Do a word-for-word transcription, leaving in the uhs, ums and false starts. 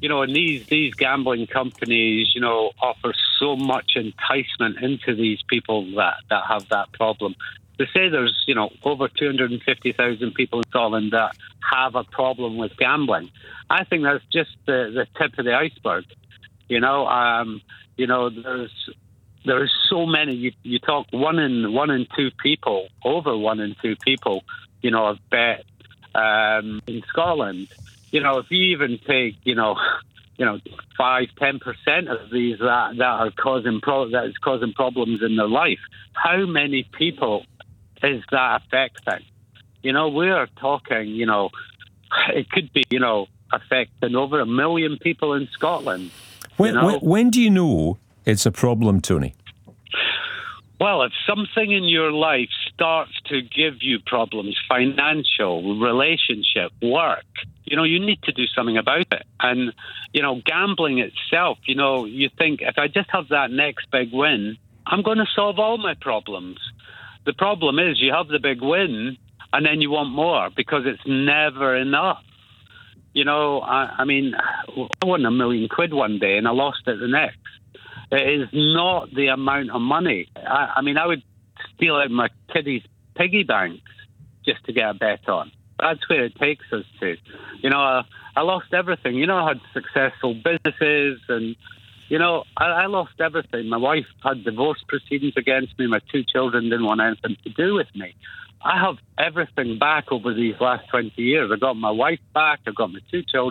you know, and these, these gambling companies, you know, offer so much enticement into these people that, that have that problem. They say there's, you know, over two hundred fifty thousand people in Scotland that have a problem with gambling. I think that's just the, the tip of the iceberg. You know, um, you know, there's there's so many. You, you talk one in one in two people, over one in two people, you know, have bet um, in Scotland. You know, if you even take, you know, you know, five, ten percent of these that that are causing pro- that is causing problems in their life, how many people is that affecting? You know, we are talking, you know, it could be, you know, affecting over a million people in Scotland. When, you know? when, when do you know it's a problem, Tony? Well, if something in your life starts to give you problems, financial, relationship, work, you know, you need to do something about it. And, you know, gambling itself, you know, you think if I just have that next big win, I'm going to solve all my problems. The problem is you have the big win and then you want more because it's never enough. You know, I, I mean, I won a million quid one day and I lost it the next. It is not the amount of money. I, I mean, I would steal out my kiddies' piggy banks just to get a bet on. That's where it takes us to. You know, I, I lost everything. You know, I had successful businesses and, you know, I, I lost everything. My wife had divorce proceedings against me. My two children didn't want anything to do with me. I have everything back over these last twenty years. I got my wife back. I got my two children.